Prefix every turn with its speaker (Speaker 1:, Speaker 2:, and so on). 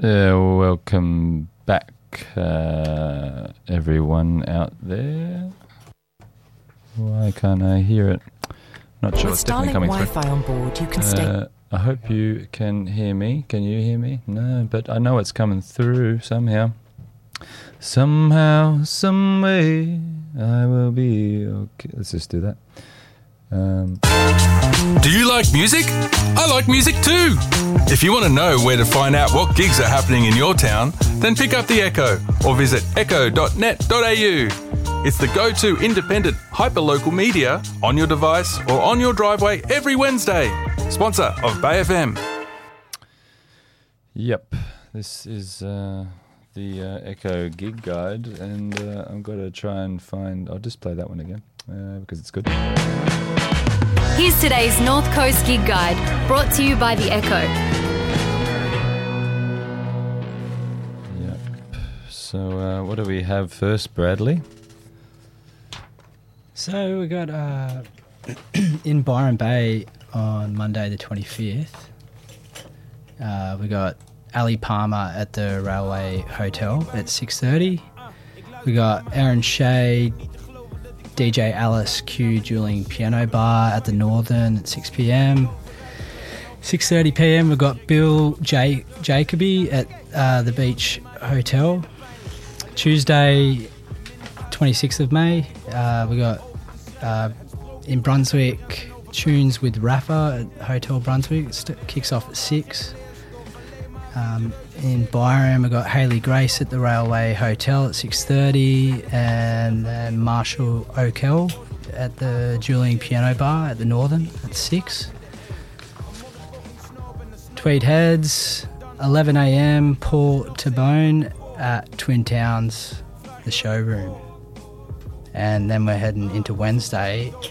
Speaker 1: Welcome back, everyone out there. Why can't I hear it? Not sure.
Speaker 2: With
Speaker 1: It's definitely
Speaker 2: Starlink
Speaker 1: coming
Speaker 2: Wi-Fi on board, you can stay.
Speaker 1: I hope you can hear me. Can you hear me? No, but I know it's coming through somehow. Somehow, some way, I will be okay. Let's just do that.
Speaker 3: Do you like music? I like music too. If you want to know where to find out what gigs are happening in your town, then pick up the Echo or visit echo.net.au. It's the go-to independent hyperlocal media on your device or on your driveway every Wednesday. Sponsor of Bay FM.
Speaker 1: Yep, this is the Echo Gig Guide, and I'm going to try and find... I'll just play that one again because it's good.
Speaker 4: Here's today's North Coast Gig Guide, brought to you by The Echo.
Speaker 1: Yep. So what do we have first, Bradley?
Speaker 5: So we got in Byron Bay on Monday the 25th. We got Ali Palmer at the Railway Hotel at 6:30. We got Aaron Shea, DJ Alice Q dueling piano bar at the Northern at 6 p.m. 6:30 p.m. we've got Bill Jacoby at the Beach Hotel. Tuesday 26th of May we got in Brunswick Tunes with Rafa at Hotel Brunswick. Kicks off at 6. In Byron, we've got Hayley Grace at the Railway Hotel at 6:30, and then Marshall O'Kell at the Dueling Piano Bar at the Northern at 6. Tweed Heads, 11 a.m, Port to Bone at Twin Towns, the showroom. And then we're heading into Wednesday,